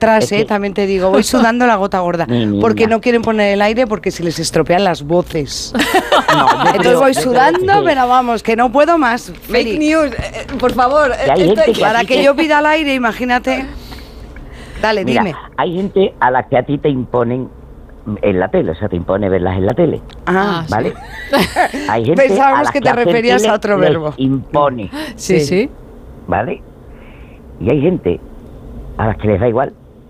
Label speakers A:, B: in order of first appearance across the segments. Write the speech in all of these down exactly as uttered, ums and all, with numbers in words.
A: detrás,
B: es
A: eh,
B: que...
A: también te digo, voy sudando la gota gorda, porque no quieren poner el aire porque se les estropean las voces.
B: No,
A: Entonces
B: creo,
A: voy
B: yo
A: sudando,
B: creo que...
A: pero vamos, que no puedo más.
C: Fake
A: Félix.
C: news, eh, por favor.
B: Que hay
C: esto-
B: gente que
A: Para
B: a ti
A: que
B: te-
A: yo pida el aire, imagínate. Dale,
B: Mira,
A: dime.
B: hay gente a la que a ti te imponen en la tele, o sea, te impone verlas en la tele,
A: Ah,
B: ¿vale? Hay gente
A: Pensábamos
B: a la
A: que te
B: hacer
A: referías
B: tele
A: a otro
B: les
A: verbo.
B: impone,
C: Sí, sí.
B: ¿vale? Y hay gente a las que les da igual.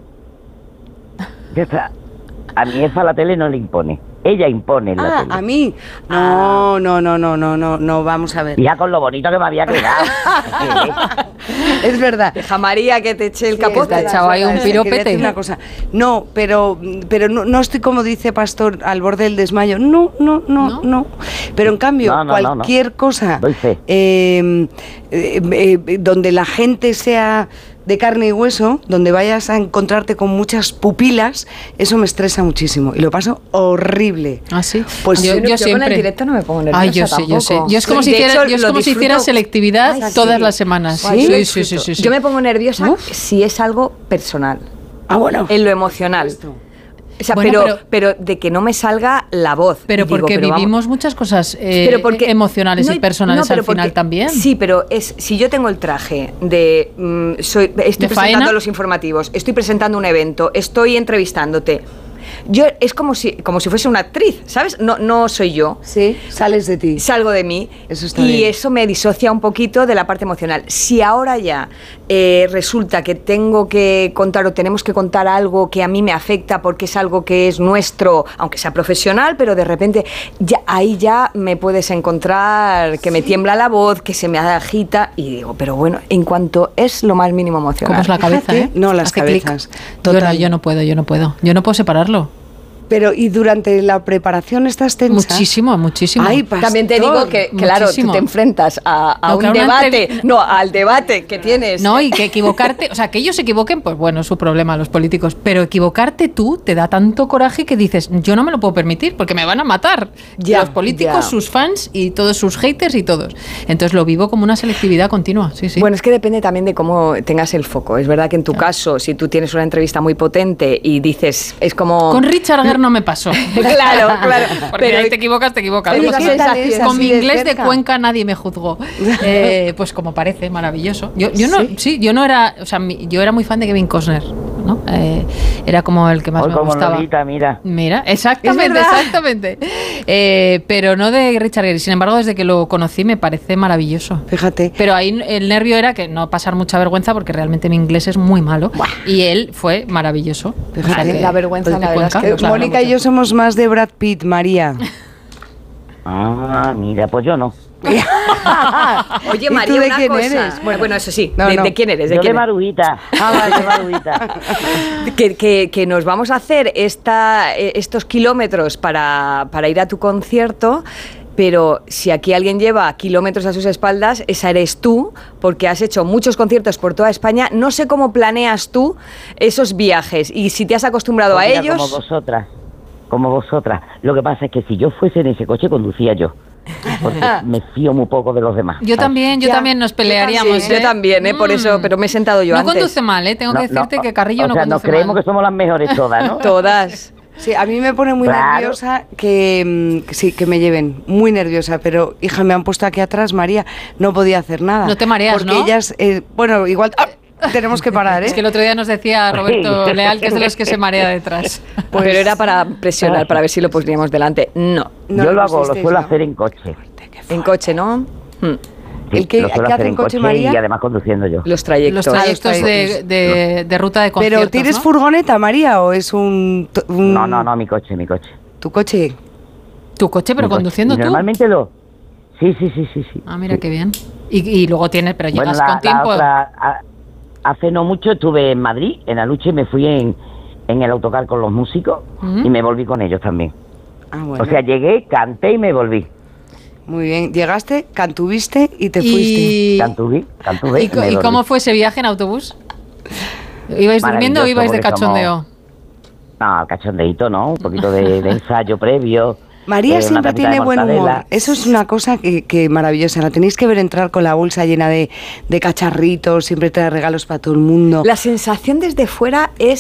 B: Ya está. A mi jefa la tele no le impone. Ella impone en la
A: Ah,
B: tele.
A: a mí. No, no, no, no, no, no, no, vamos a ver.
B: Ya con lo bonito que me había quedado.
A: Es verdad.
C: Deja María que te eche el
A: Sí,
C: capote.
A: es verdad,
D: echado
A: es
D: ahí
A: verdad,
D: un
A: es que quería
D: piropete.
A: decir una cosa. No, pero, pero no, no estoy como dice Pastor al borde del desmayo. No, no, no, no.
D: ¿No?
A: Pero en cambio,
B: No, no, no,
A: cualquier
B: no.
A: cosa
B: Doy fe.
A: eh, eh, eh, donde la gente sea de carne y hueso, donde vayas a encontrarte con muchas pupilas, eso me estresa muchísimo y lo paso horrible.
D: ¿Ah, sí?
A: Pues
D: yo,
C: yo,
D: yo
C: con
D: siempre.
C: el directo no me pongo nerviosa
D: Ay, yo sé, yo sé.
C: tampoco.
D: Yo es como
C: Y
D: si
C: de
D: hiciera,
C: hecho,
D: yo es
C: lo
D: como si hiciera
C: disfruto.
D: selectividad
C: Ay, sí.
D: todas las semanas.
C: Guay,
D: Sí,
C: yo
D: sí, sí,
C: disfruto.
D: sí, sí.
C: Yo me pongo nerviosa
A: Uf.
C: si es algo personal,
A: Ah, bueno.
C: en lo emocional.
A: Esto.
C: O sea,
D: Bueno,
C: pero,
D: pero-
C: pero de que no me salga la voz.
D: Pero
C: Y digo,
D: porque
C: pero vamos-
D: vivimos muchas cosas eh,
C: Pero porque-
D: emocionales
C: no,
D: y personales
C: no, pero
D: al final
C: porque-
D: también.
C: Sí, pero es si yo tengo el traje de mm, soy estoy
D: ¿De
C: presentando
D: faena?
C: los informativos, estoy presentando un evento, estoy entrevistándote. Yo es como si como si fuese una actriz, ¿sabes? No no soy yo.
A: Sí, sales de ti.
C: Salgo de mí
A: Eso está
C: y
A: bien.
C: eso me disocia un poquito de la parte emocional. Si ahora ya eh, resulta que tengo que contar o tenemos que contar algo que a mí me afecta porque es algo que es nuestro, aunque sea profesional, pero de repente ya ahí ya me puedes encontrar que me tiembla la voz, que se me agita y digo, pero bueno, en cuanto es lo más mínimo emocional.
D: ¿Cómo es la cabeza,
A: Fíjate.
D: eh?
A: No, las
D: Hace clic.
A: cabezas.
D: Yo no,
A: Total.
D: yo no puedo, yo no puedo. Yo no puedo separarlo.
A: Pero, ¿y durante la preparación estás tensa?
D: Muchísimo, muchísimo.
A: Ay, pastor.
C: También te digo que, claro, tú
D: Muchísimo.
C: te enfrentas a, a
D: No,
C: un
D: claro, una
C: debate,
D: entrevi-
C: no, al debate que tienes.
D: No, y que equivocarte, o sea, que ellos se equivoquen, pues bueno, es su problema, los políticos, pero equivocarte tú te da tanto coraje que dices, yo no me lo puedo permitir porque me van a matar.
A: Ya,
D: los políticos,
A: ya.
D: sus fans y todos sus haters y todos. Entonces lo vivo como una selectividad continua, sí, sí.
C: Bueno, es que depende también de cómo tengas el foco. Es verdad que en tu caso, si tú tienes una entrevista muy potente y dices, es como...
D: Con Richard Gere no me pasó.
C: Claro, claro.
D: Porque
C: Pero
D: ahí te equivocas, te equivocas.
C: pero
D: Como
C: ¿qué
D: si-
C: tal es
D: con
A: así
D: mi
A: de
D: inglés de
A: cerca?
D: Cuenca nadie me juzgó. Eh, pues como parece, maravilloso. Yo, yo no,
A: ¿Sí?
D: sí, yo no era, o sea, mi- yo era muy fan de Kevin Costner, ¿no? Eh, era como el que más
B: Hoy
D: me
B: como
D: gustaba.
B: Lolita, mira.
D: Mira, exactamente,
C: Es verdad.
D: exactamente. Eh, pero no de Richard Gere. Sin embargo, desde que lo conocí me parece maravilloso.
A: Fíjate.
D: Pero ahí el nervio era que no pasar mucha vergüenza porque realmente mi inglés es muy malo. Y él fue maravilloso.
A: Fíjate.
C: La vergüenza,
D: pues,
C: la
D: de
C: verdad es
D: Cuenca,
C: que-
A: Eh,
D: claro.
A: Mónica y yo somos más de Brad Pitt, María.
B: Ah, mira, pues yo no.
C: Oye,
A: ¿Y tú
C: María,
A: de
C: una
A: quién
C: cosa.
A: eres?
C: Bueno,
A: Bueno,
C: eso sí.
A: no,
C: de,
A: no.
C: de quién eres? ¿De
B: Yo
C: quién
B: de
C: eres?
B: Marujita. Ah, de Marujita.
C: Que, que- que nos vamos a hacer esta, eh, estos kilómetros para, para ir a tu concierto, pero si aquí alguien lleva kilómetros a sus espaldas, esa eres tú, porque has hecho muchos conciertos por toda España. No sé cómo planeas tú esos viajes y si te has acostumbrado
B: Pues
C: a
B: mira,
C: ellos.
B: Como vosotras, como vosotras. Lo que pasa es que si yo fuese en ese coche, conducía yo. Porque me fío muy poco de los demás.
D: Yo
B: ¿sabes?
D: tamén, yo
A: Ya,
D: también nos
A: yo
D: pelearíamos.
C: Sí,
D: ¿eh?
C: yo también, ¿eh? Por eso, pero me he sentado yo
D: no
C: antes.
D: conduce mal, ¿eh? Tengo
B: No,
D: que decirte
B: no,
D: que Carrillo
B: o
D: no
B: sea,
D: conduce
B: nos creemos
D: mal.
B: que somos las mejores todas, ¿no?
C: Todas.
A: Sí, a mí me pone muy
B: Claro.
A: nerviosa que, mm, que sí, que me lleven, muy nerviosa, pero hija, me han puesto aquí atrás, María, no podía hacer nada.
D: No te mareas,
A: porque
D: ¿no?
A: ellas, eh, bueno, igual ¡ah! tenemos que parar, ¿eh?
D: Es que el otro día nos decía Roberto
B: Sí.
D: Leal que es de los que se marea detrás.
A: Pues-
C: pero era para presionar, para ver si lo poníamos delante. No.
A: No
B: yo
A: lo
B: lo hago, lo
A: pusisteis,
B: suelo
A: ¿no?
B: hacer en coche.
C: En coche, ¿no? Hmm.
B: Sí,
A: ¿El qué-
B: lo suelo
A: qué
B: hacer
A: hace en coche, María?
B: y además conduciendo yo.
C: Los trayectos.
D: Los trayectos
A: Ah, los
D: de,
A: trayectos.
D: de- de ruta de conciertos,
A: Pero ¿tienes
D: ¿no?
A: furgoneta, María, o es un, t- un-
B: No, no, no, mi coche, mi coche.
A: tu coche?
D: Tu coche, pero
B: Mi coche.
D: conduciendo
B: Y
D: tú.
B: Normalmente lo... Sí, sí, sí, sí. sí.
D: Ah, mira
B: Sí.
D: qué bien. Y, y luego tienes, pero
B: Bueno,
D: llegas
B: la,
D: con
B: la
D: tiempo.
B: otra, a- hace no mucho estuve en Madrid, en Aluche, y me fui en, en el autocar con los músicos
D: Ujú.
B: y me volví con ellos también.
A: Ah, bueno.
B: O sea, llegué, canté y me volví.
A: Muy bien. Llegaste, cantuviste y te fuiste.
D: Y,
B: Cantuví, cantuve
D: y,
B: y,
D: co-
B: me
D: ¿y
B: volví.
D: cómo fue ese viaje en autobús? ¿Ibais durmiendo o
B: Maravilloso,
D: ibais de
B: porque somos-
D: cachondeo?
B: No, cachondeíto, ¿no? Un poquito de, de ensayo previo.
A: María
B: eh, una
A: siempre
B: tapita
A: tiene
B: de
A: buen humor.
B: mortadela.
A: Eso es una cosa que, que maravillosa. La tenéis que ver entrar con la bolsa llena de, de cacharritos, siempre trae regalos para todo el mundo.
C: La sensación desde fuera es